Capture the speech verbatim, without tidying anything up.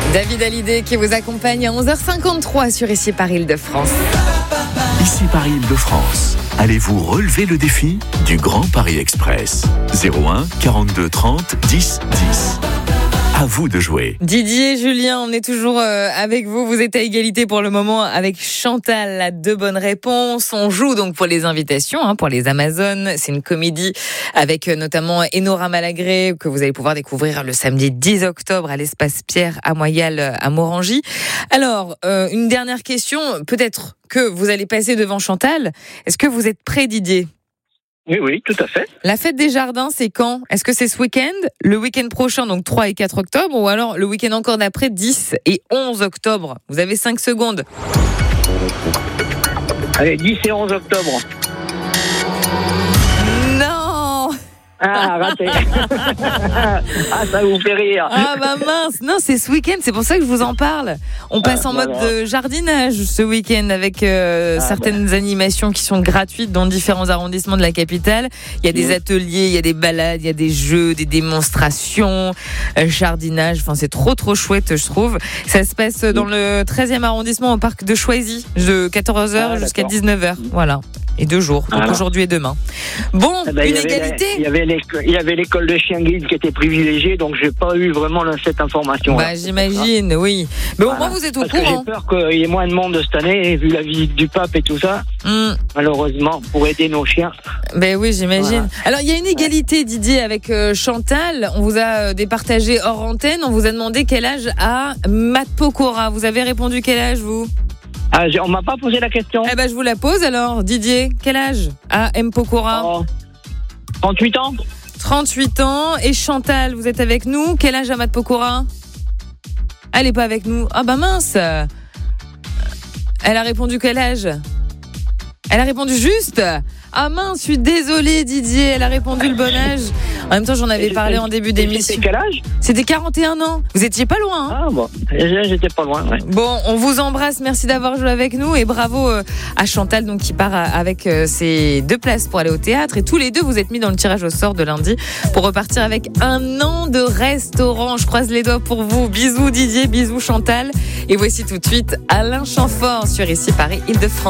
David Hallyday qui vous accompagne à onze heures cinquante-trois sur Ici Paris Île-de-France. Ici Paris Île-de-France. Allez-vous relever le défi du Grand Paris Express? zéro un quarante-deux trente dix dix. À vous de jouer. Didier, Julien, on est toujours euh, avec vous. Vous êtes à égalité pour le moment avec Chantal. La deux bonnes réponses. On joue donc pour les invitations, hein, pour les Amazones. C'est une comédie avec euh, notamment Enora Malagré que vous allez pouvoir découvrir le samedi dix octobre à l'Espace Pierre à Moyal à Morangy. Alors, euh, une dernière question. Peut-être que vous allez passer devant Chantal. Est-ce que vous êtes prêt, Didier ? Oui, oui, tout à fait. La fête des jardins, c'est quand ? Est-ce que c'est ce week-end, le week-end prochain, donc trois et quatre octobre, ou alors le week-end encore d'après, dix et onze octobre ? Vous avez cinq secondes. Allez, dix et onze octobre. Non ! Ah, raté. Ah, ça vous fait rire. Ah bah mince, non, c'est ce week-end, c'est pour ça que je vous en parle. On passe ah, en mode voilà. de jardinage ce week-end avec euh, ah, certaines bah. animations qui sont gratuites dans différents arrondissements de la capitale. Il y a des mmh. ateliers, il y a des balades, il y a des jeux, des démonstrations, euh, jardinage, enfin c'est trop trop chouette je trouve. Ça se passe dans mmh. le treizième arrondissement au parc de Choisy de quatorze heures ah, jusqu'à dix-neuf heures. Mmh. Voilà. Et deux jours, donc ah, aujourd'hui et demain. Bon, eh ben, une il égalité. Il y avait l'école, il y avait l'école de chien guide qui était privilégiée, donc j'ai pas eu vraiment cette information. Bah, j'imagine, oui. Mais voilà. Au moins vous êtes au Parce courant. Que j'ai peur qu'il y ait moins de monde cette année, vu la visite du pape et tout ça. Mm. Malheureusement, pour aider nos chiens. Ben oui, j'imagine. Voilà. Alors, il y a une égalité, Didier, avec euh, Chantal. On vous a euh, départagé hors antenne. On vous a demandé quel âge a Matt Pokora. Vous avez répondu quel âge, vous ? Ah, on m'a pas posé la question. Eh ben, je vous la pose alors, Didier. Quel âge a M. Pokora ? oh, trente-huit ans. trente-huit ans. Et Chantal, vous êtes avec nous. Quel âge a Matt Pokora ? Elle est pas avec nous. Ah bah mince. Elle a répondu quel âge ? Elle a répondu juste. Ah mince, je suis désolée Didier, elle a répondu le bon âge. En même temps, j'en avais parlé en début d'émission. C'était quel âge ? C'était quarante et un ans. Vous étiez pas loin. Hein ? Ah bon, j'étais pas loin. Ouais. Bon, on vous embrasse, merci d'avoir joué avec nous et bravo à Chantal donc qui part avec ses deux places pour aller au théâtre et tous les deux vous êtes mis dans le tirage au sort de lundi pour repartir avec un an de restaurant. Je croise les doigts pour vous. Bisous Didier, bisous Chantal et voici tout de suite Alain Chamfort sur Ici Paris Île-de-France.